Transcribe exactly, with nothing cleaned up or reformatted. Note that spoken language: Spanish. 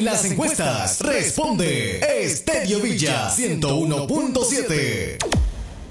las encuestas responde Stereo Villa ciento uno punto siete.